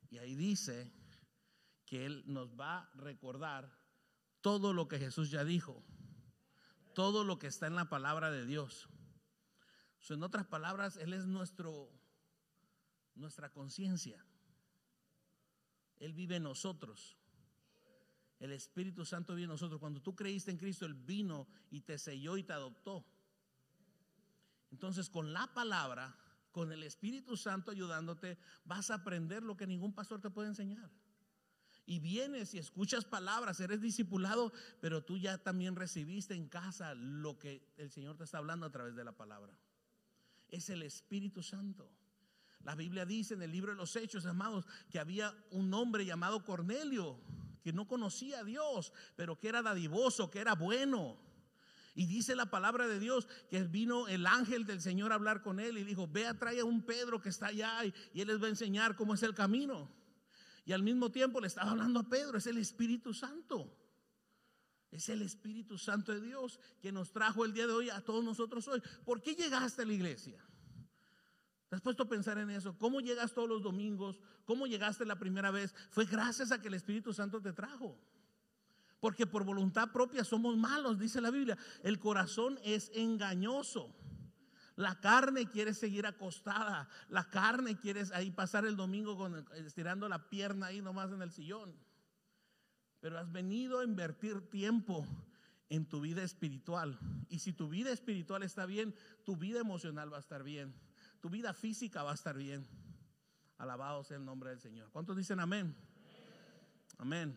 Y ahí dice que Él nos va a recordar todo lo que Jesús ya dijo, todo lo que está en la palabra de Dios. En otras palabras, Él es nuestra conciencia. Él vive en nosotros. El Espíritu Santo vive en nosotros. Cuando tú creíste en Cristo, Él vino y te selló y te adoptó. Entonces, con la palabra, con el Espíritu Santo ayudándote, vas a aprender lo que ningún pastor te puede enseñar. Y vienes y escuchas palabras, eres discipulado, pero tú ya también recibiste en casa lo que el Señor te está hablando a través de la palabra. Es el Espíritu Santo. La Biblia dice en el libro de los Hechos, amados, que había un hombre llamado Cornelio que no conocía a Dios, pero que era dadivoso, que era bueno. Y dice la palabra de Dios que vino el ángel del Señor a hablar con él y dijo: ve, trae a un Pedro que está allá y él les va a enseñar cómo es el camino. Y al mismo tiempo le estaba hablando a Pedro. Es el Espíritu Santo. Es el Espíritu Santo de Dios que nos trajo el día de hoy a todos nosotros hoy. ¿Por qué llegaste a la iglesia? ¿Te has puesto a pensar en eso? ¿Cómo llegas todos los domingos? ¿Cómo llegaste la primera vez? Fue gracias a que el Espíritu Santo te trajo. Porque por voluntad propia somos malos, dice la Biblia. El corazón es engañoso. La carne quiere seguir acostada. La carne quiere ahí pasar el domingo estirando la pierna ahí nomás en el sillón. Pero has venido a invertir tiempo en tu vida espiritual. Y si tu vida espiritual está bien, tu vida emocional va a estar bien. Tu vida física va a estar bien. Alabado sea el nombre del Señor. ¿Cuántos dicen amén? Amén.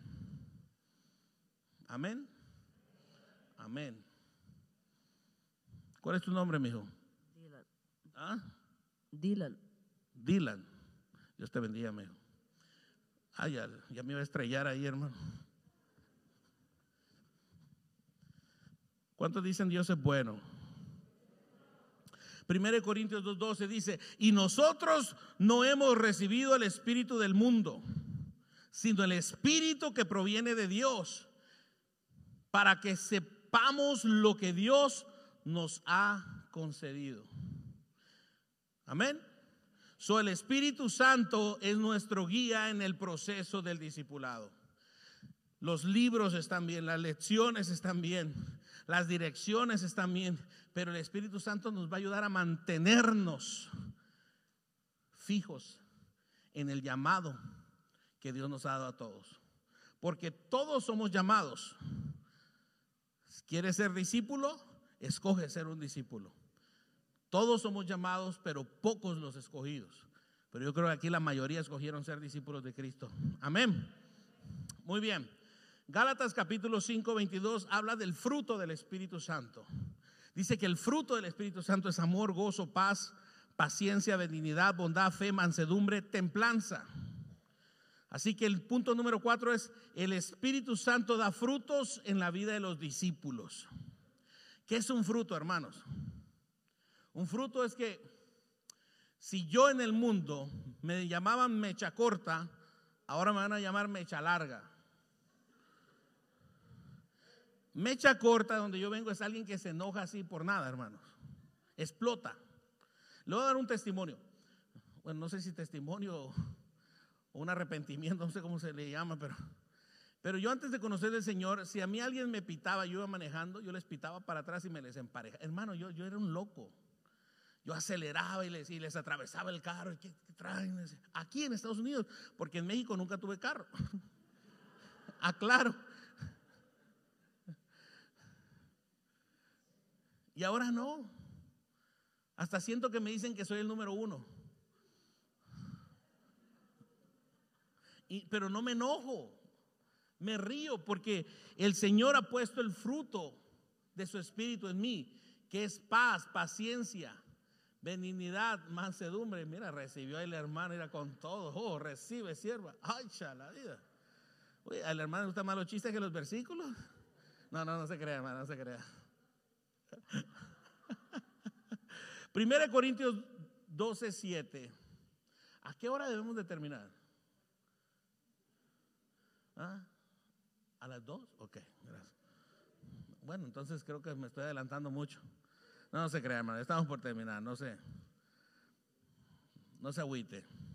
Amén. Amén. ¿Cuál es tu nombre, mijo? Dylan. ¿Ah? Dylan. Dylan. Dios te bendiga, mijo. Ay, ya me iba a estrellar ahí, hermano. ¿Cuántos dicen Dios es bueno? 1 Corintios 2:12 dice: y nosotros no hemos recibido el espíritu del mundo, sino el espíritu que proviene de Dios, para que sepamos lo que Dios nos ha concedido. Amén. El Espíritu Santo es nuestro guía en el proceso del discipulado. Los libros están bien, las lecciones están bien, las direcciones están bien, pero el Espíritu Santo nos va a ayudar a mantenernos fijos en el llamado que Dios nos ha dado a todos. Porque todos somos llamados. ¿Quieres ser discípulo? Escoge ser un discípulo. Todos somos llamados, pero pocos los escogidos. Pero yo creo que aquí la mayoría escogieron ser discípulos de Cristo. Amén. Muy bien. Gálatas capítulo 5:22 habla del fruto del Espíritu Santo. Dice que el fruto del Espíritu Santo es amor, gozo, paz, paciencia, benignidad, bondad, fe, mansedumbre, templanza. Así que el punto número 4 es: el Espíritu Santo da frutos en la vida de los discípulos. ¿Qué es un fruto, hermanos? Un fruto es que si yo en el mundo me llamaban mecha corta, ahora me van a llamar mecha larga. Mecha corta, donde yo vengo, es alguien que se enoja así por nada, hermanos. Explota. Le voy a dar un testimonio. Bueno, no sé si testimonio o un arrepentimiento, no sé cómo se le llama, pero yo antes de conocer al Señor, si a mí alguien me pitaba, yo iba manejando, yo les pitaba para atrás y me les emparejaba. Hermano, yo era un loco. Yo aceleraba y les atravesaba el carro. ¿Qué traen? Aquí en Estados Unidos, porque en México nunca tuve carro. Aclaro. Y ahora no. Hasta siento que me dicen que soy el número 1. Pero no me enojo. Me río porque el Señor ha puesto el fruto de su Espíritu en mí, que es paz, paciencia, benignidad, mansedumbre. Mira, recibió a el hermano, era con todo. Oh, recibe, sierva. Ay, la vida. Oye, ¿al hermano le gustan más los chistes que los versículos? No se crea, hermano, no se crea. 1 Corintios 12:7. ¿A qué hora debemos de terminar? ¿Ah? ¿A las 2? Ok, gracias. Bueno, entonces creo que me estoy adelantando mucho. No se crea, hermano, estamos por terminar, no se agüite.